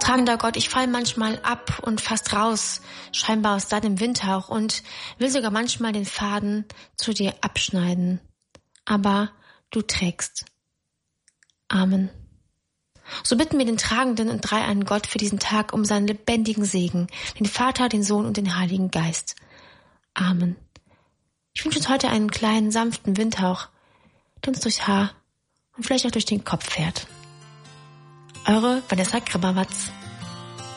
Tragender Gott, ich fall manchmal ab und fast raus, scheinbar aus deinem Windhauch und will sogar manchmal den Faden zu dir abschneiden. Aber du trägst. Amen. So bitten wir den tragenden und dreieinen Gott für diesen Tag um seinen lebendigen Segen, den Vater, den Sohn und den Heiligen Geist. Amen. Ich wünsche uns heute einen kleinen, sanften Windhauch, der uns durchs Haar und vielleicht auch durch den Kopf fährt. Eure Vanessa Grimmerwatz.